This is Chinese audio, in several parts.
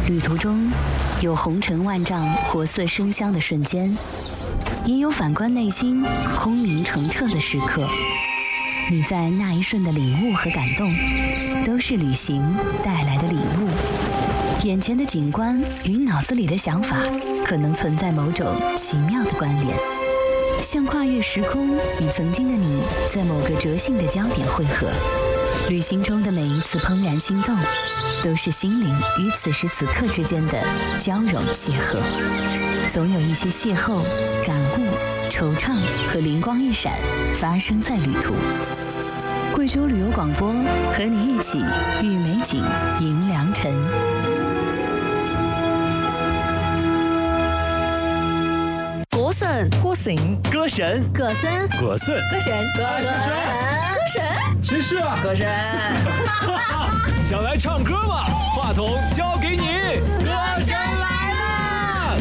旅途中有红尘万丈、活色生香的瞬间，也有反观内心空明澄澈的时刻。你在那一瞬的领悟和感动，都是旅行带来的礼物。眼前的景观与脑子里的想法，可能存在某种奇妙的关联，像跨越时空，与曾经的你在某个折性的焦点汇合。旅行中的每一次怦然心动，都是心灵与此时此刻之间的交融邂逅。总有一些邂逅、感悟、惆怅和灵光一闪发生在旅途。贵州旅游广播和你一起与美景迎良辰。 歌神， 歌神， 歌神， 歌神， 歌神， 歌神，歌神，歌神， 谁是啊？ 歌神。 想来唱歌吗？话筒交给你，歌神来了。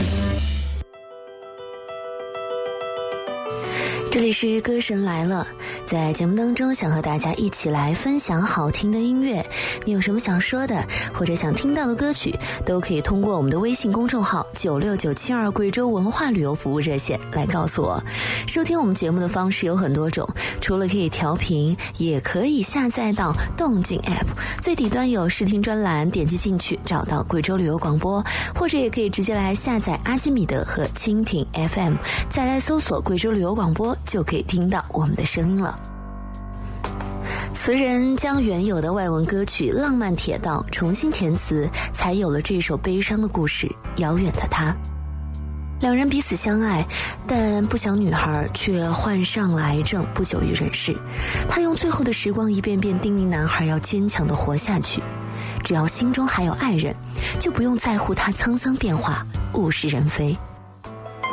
这里是歌神来了，在节目当中想和大家一起来分享好听的音乐，你有什么想说的或者想听到的歌曲，都可以通过我们的微信公众号96972贵州文化旅游服务热线来告诉我。收听我们节目的方式有很多种，除了可以调频，也可以下载到动静 App， 最底端有视听专栏，点击进去找到贵州旅游广播，或者也可以直接来下载阿基米德和蜻蜓 FM， 再来搜索贵州旅游广播，就可以听到我们的声音了。词人将原有的外文歌曲《浪漫铁道》重新填词，才有了这首悲伤的故事《遥远的他》。两人彼此相爱，但不想女孩却患上了癌症，不久于人世。他用最后的时光一遍遍叮咛男孩要坚强地活下去，只要心中还有爱人，就不用在乎他沧桑变化，物是人非。